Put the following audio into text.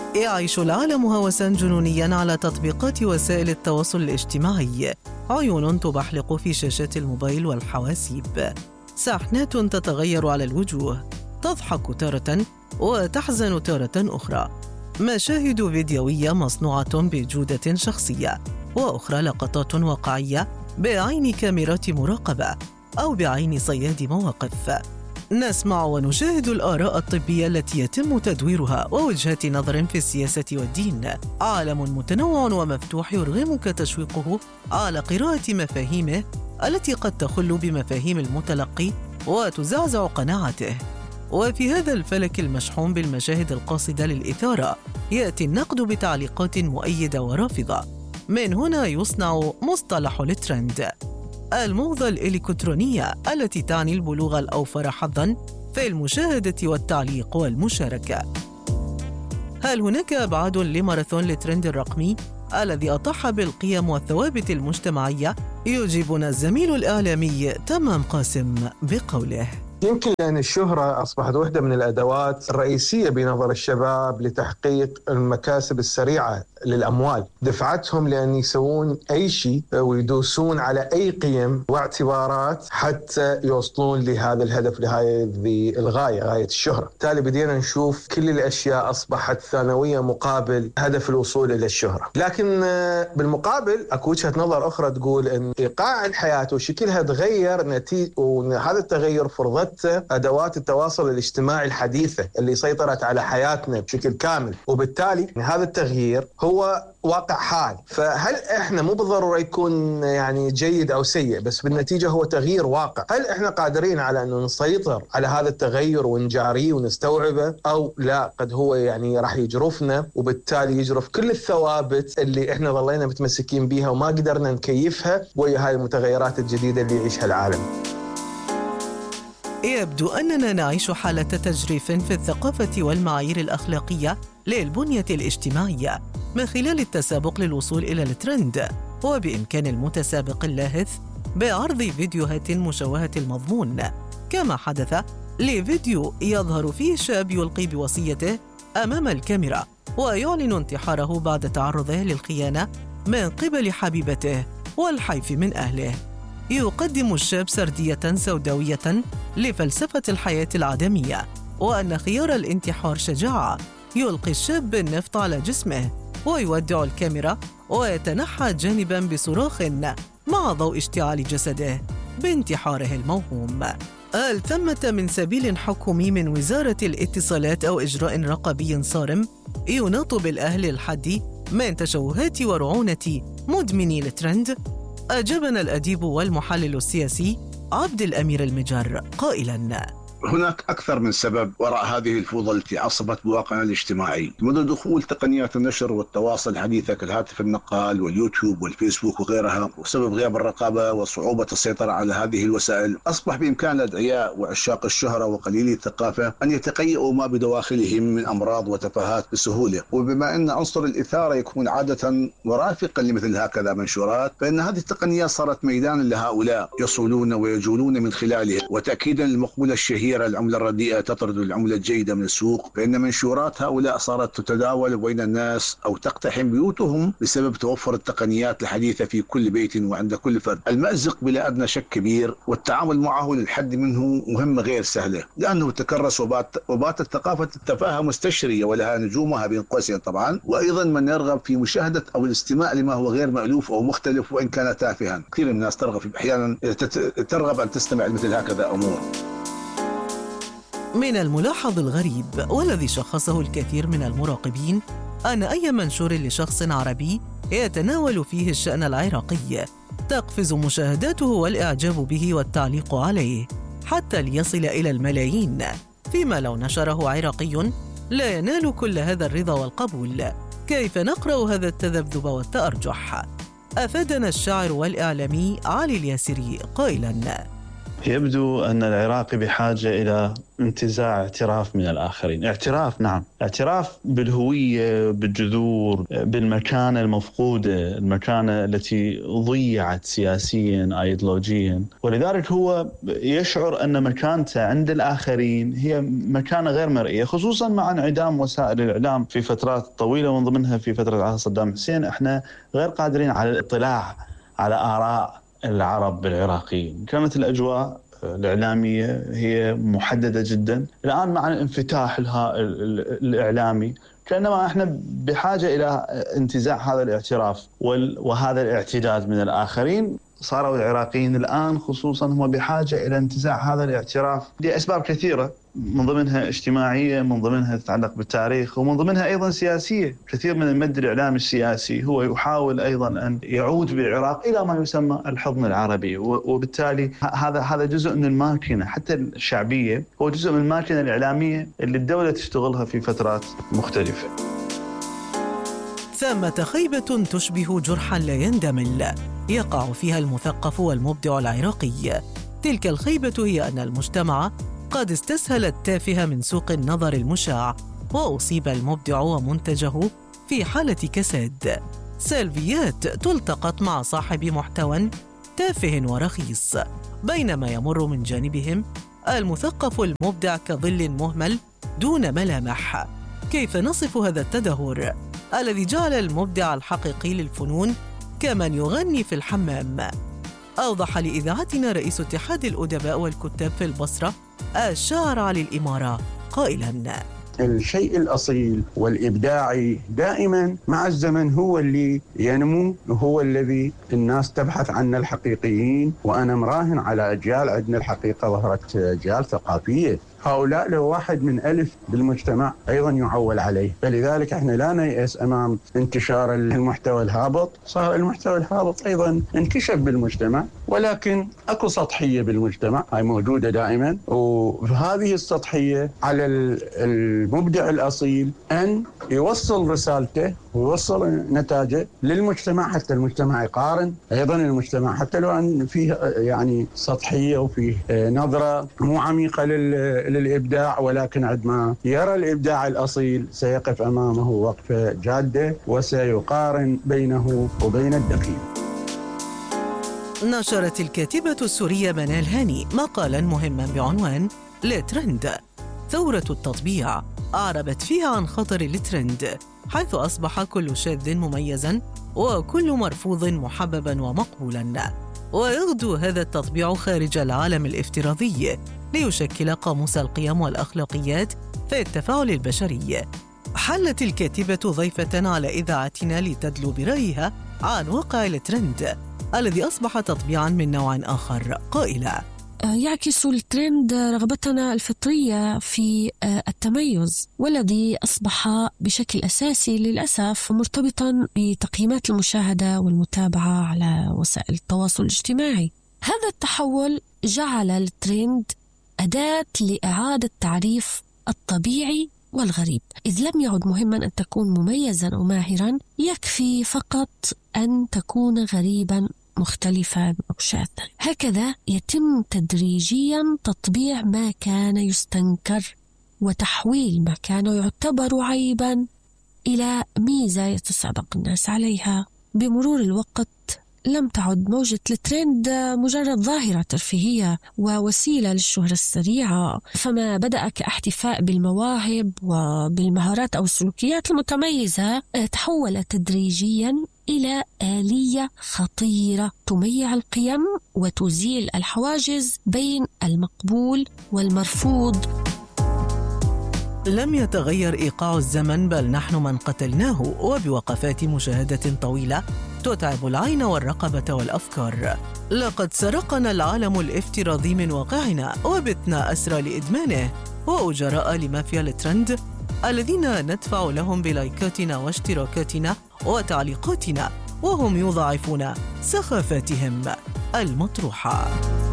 يعيش العالم هوساً جنونياً على تطبيقات وسائل التواصل الاجتماعي. عيون تبحلق في شاشات الموبايل والحواسيب، ساحنات تتغير على الوجوه، تضحك تارة وتحزن تارة أخرى، مشاهد فيديوية مصنوعة بجودة شخصية، وأخرى لقطات واقعية بعين كاميرات مراقبة أو بعين صياد مواقف. نسمع ونشاهد الآراء الطبية التي يتم تدويرها ووجهات نظر في السياسة والدين. عالم متنوع ومفتوح يرغمك تشويقه على قراءة مفاهيمه التي قد تخل بمفاهيم المتلقي وتزعزع قناعته. وفي هذا الفلك المشحون بالمشاهد القاصدة للإثارة يأتي النقد بتعليقات مؤيدة ورافضة. من هنا يصنع مصطلح الترند، الموضة الإلكترونية التي تعني البلوغ الأوفر حظاً في المشاهدة والتعليق والمشاركة. هل هناك أبعاد لماراثون الترند الرقمي الذي أطاح بالقيم والثوابت المجتمعية؟ يجيبنا الزميل الإعلامي تمام قاسم بقوله: يمكن لأن الشهرة أصبحت واحدة من الأدوات الرئيسية بنظر الشباب لتحقيق المكاسب السريعة للأموال، دفعتهم لأن يسوون أي شيء ويدوسون على أي قيم واعتبارات حتى يوصلون لهذا الهدف، لهذه الغاية، غاية الشهرة. بالتالي بدينا نشوف كل الأشياء أصبحت ثانوية مقابل هدف الوصول إلى الشهرة. لكن بالمقابل أكو وجهة نظر أخرى تقول أن إيقاع الحياة وشكلها تغير نتيجة، وهذا التغير فرضته أدوات التواصل الاجتماعي الحديثة اللي سيطرت على حياتنا بشكل كامل، وبالتالي هذا التغيير هو واقع حال. فهل احنا مو بالضرورة يكون يعني جيد او سيء، بس بالنتيجة هو تغيير واقع. هل احنا قادرين على انه نسيطر على هذا التغير ونجاريه ونستوعبه، او لا قد هو يعني راح يجرفنا، وبالتالي يجرف كل الثوابت اللي احنا ظلينا متمسكين بيها وما قدرنا نكيفها ويا هاي المتغيرات الجديدة اللي يعيشها العالم؟ يبدو أننا نعيش حالة تجريف في الثقافة والمعايير الأخلاقية للبنية الاجتماعية من خلال التسابق للوصول إلى الترند. وبإمكان المتسابق اللاهث بعرض فيديوهات مشوهة المضمون، كما حدث لفيديو يظهر فيه شاب يلقي بوصيته أمام الكاميرا ويعلن انتحاره بعد تعرضه للخيانة من قبل حبيبته والحيف من أهله. يقدم الشاب سردية سوداوية لفلسفة الحياة العدمية، وأن خيار الانتحار شجاعة. يلقي الشاب النفط على جسمه ويودع الكاميرا ويتنحى جانباً بصراخ مع ضوء اشتعال جسده بانتحاره الموهوم. هل ثمة من سبيل حكومي من وزارة الاتصالات أو إجراء رقابي صارم يناط بالأهل الحد من تشوهات ورعونة مدمني الترند؟ أجابنا الأديب والمحلل السياسي عبد الأمير المجر قائلاً: هناك أكثر من سبب وراء هذه الفوضى التي عصبت بواقعنا الاجتماعي منذ دخول تقنيات النشر والتواصل الحديثة كالهاتف النقال واليوتيوب والفيسبوك وغيرها. وسبب غياب الرقابة وصعوبة السيطرة على هذه الوسائل أصبح بإمكان الأدعياء وعشاق الشهرة وقليلي الثقافة أن يتقيئوا ما بدواخلهم من أمراض وتفاهات بسهولة. وبما أن عنصر الإثارة يكون عادة مرافقا لمثل هكذا منشورات، فإن هذه التقنيات صارت ميدانا لهؤلاء يصولون ويجولون من خلالها. وتأكيدا للمقولة الشهيرة العملة الرديئة تطرد العملة الجيدة من السوق، فإن منشورات هؤلاء صارت تتداول بين الناس أو تقتحم بيوتهم بسبب توفر التقنيات الحديثة في كل بيت وعند كل فرد. المأزق بلا أدنى شك كبير، والتعامل معه للحد منه مهمة غير سهلة، لأنه تكرس وباتت ثقافة التفاهة مستشرية ولها نجومها بين قوسين طبعا. وأيضا من يرغب في مشاهدة أو الاستماع لما هو غير مألوف أو مختلف وإن كان تافها. كثير من الناس ترغب أحيانا ترغب أن تستمع لمثل هكذا أمور. من الملاحظ الغريب والذي شخصه الكثير من المراقبين أن أي منشور لشخص عربي يتناول فيه الشأن العراقي تقفز مشاهداته والإعجاب به والتعليق عليه حتى ليصل إلى الملايين، فيما لو نشره عراقي لا ينال كل هذا الرضا والقبول. كيف نقرأ هذا التذبذب والتأرجح؟ أفادنا الشاعر والإعلامي علي الياسري قائلاً: يبدو أن العراق بحاجة إلى انتزاع اعتراف من الآخرين. اعتراف، نعم، اعتراف بالهوية، بالجذور، بالمكانة المفقودة، المكانة التي ضيعت سياسيا أيديولوجيا. ولذلك هو يشعر أن مكانته عند الآخرين هي مكانة غير مرئية، خصوصا مع انعدام وسائل الإعلام في فترات طويلة، ومن ضمنها في فترة عهد صدام حسين. احنا غير قادرين على الاطلاع على آراء العرب العراقيين. كانت الأجواء الإعلامية هي محددة جدا. الآن مع الانفتاح الإعلامي كأنما احنا بحاجة إلى انتزاع هذا الاعتراف وهذا الاعتداد من الآخرين. صاروا العراقيين الآن خصوصا هم بحاجة إلى انتزاع هذا الاعتراف لأسباب كثيرة، من ضمنها اجتماعية، من ضمنها تتعلق بالتاريخ، ومن ضمنها أيضا سياسية. كثير من المد الإعلامي السياسي هو يحاول أيضا أن يعود بالعراق إلى ما يسمى الحضن العربي، وبالتالي هذا جزء من الماكينة حتى الشعبية، هو جزء من الماكينة الإعلامية اللي الدولة تشتغلها في فترات مختلفة. ثمة خيبة تشبه جرحا لا يندمل يقع فيها المثقف والمبدع العراقي. تلك الخيبة هي أن المجتمع قد استسهل التافه من سوق النظر المشاع، وأصيب المبدع ومنتجه في حالة كساد. سيلفيات تلتقط مع صاحب محتوى تافه ورخيص، بينما يمر من جانبهم المثقف المبدع كظل مهمل دون ملامح. كيف نصف هذا التدهور الذي جعل المبدع الحقيقي للفنون كمن يغني في الحمام؟ أوضح لإذاعتنا رئيس اتحاد الأدباء والكتاب في البصرة الشاعر علي الإمارة قائلاً: الشيء الأصيل والإبداعي دائما مع الزمن هو اللي ينمو، وهو الذي الناس تبحث عنه الحقيقيين. وأنا مراهن على أجيال، عندنا الحقيقة ظهرت أجيال ثقافية، هؤلاء له واحد من ألف بالمجتمع أيضا يعول عليه. فلذلك احنا لا نيأس أمام انتشار المحتوى الهابط. صار المحتوى الهابط أيضا انكشف بالمجتمع، ولكن أكو سطحية بالمجتمع، هاي موجودة دائما. وهذه السطحية على المبدع الأصيل أن يوصل رسالته ويوصل نتاجه للمجتمع، حتى المجتمع يقارن. أيضا المجتمع حتى لو أن فيه يعني سطحية وفيه نظرة مو عميقة للإبداع، ولكن عندما يرى الإبداع الأصيل سيقف أمامه وقفة جادة وسيقارن بينه وبين الدقيق. نشرت الكاتبة السورية منال هاني مقالاً مهماً بعنوان الترند ثورة التطبيع، أعربت فيها عن خطر الترند، حيث أصبح كل شاذ مميزاً وكل مرفوض محبباً ومقبولاً، ويغدو هذا التطبيع خارج العالم الافتراضي ليشكل قاموس القيم والأخلاقيات في التفاعل البشري. حلت الكاتبة ضيفة على إذاعتنا لتدلو برأيها عن واقع الترند الذي أصبح تطبيعاً من نوع آخر، قائلة: يعكس الترند رغبتنا الفطرية في التميز، والذي أصبح بشكل أساسي للأسف مرتبطاً بتقييمات المشاهدة والمتابعة على وسائل التواصل الاجتماعي. هذا التحول جعل الترند أداة لإعادة تعريف الطبيعي والغريب، إذ لم يعد مهماً أن تكون مميزاً أو ماهراً، يكفي فقط أن تكون غريباً مختلفاً أو شاذاً. هكذا يتم تدريجياً تطبيع ما كان يستنكر وتحويل ما كان يعتبر عيباً إلى ميزة يتسابق الناس عليها. بمرور الوقت لم تعد موجة الترند مجرد ظاهرة ترفيهية ووسيلة للشهرة السريعة، فما بدأ كاحتفاء بالمواهب وبالمهارات أو السلوكيات المتميزة تحول تدريجياً إلى آلية خطيرة تميع القيم وتزيل الحواجز بين المقبول والمرفوض. لم يتغير إيقاع الزمن، بل نحن من قتلناه، وبوقفات مشاهدة طويلة تتعب العين والرقبة والأفكار. لقد سرقنا العالم الافتراضي من واقعنا، وبتنا أسرى لإدمانه، وأجراء لمافيا الترند الذين ندفع لهم بلايكاتنا واشتراكاتنا وتعليقاتنا، وهم يضاعفون سخافاتهم المطروحة.